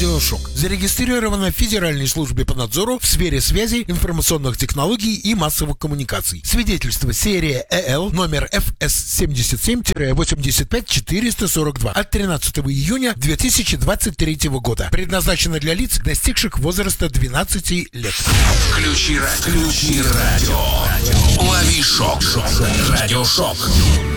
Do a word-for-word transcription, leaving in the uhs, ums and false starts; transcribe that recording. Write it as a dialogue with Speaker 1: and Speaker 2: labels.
Speaker 1: Радиошок зарегистрировано в Федеральной службе по надзору в сфере связи, информационных технологий и массовых коммуникаций. Свидетельство серия ЭЛ номер эф эс семьдесят семь восемьдесят пять четыреста сорок два от тринадцатого июня две тысячи двадцать третьего года. Предназначено для лиц, достигших возраста двенадцати лет.
Speaker 2: Включи радио. Включи радио. Лови шок. Радиошок.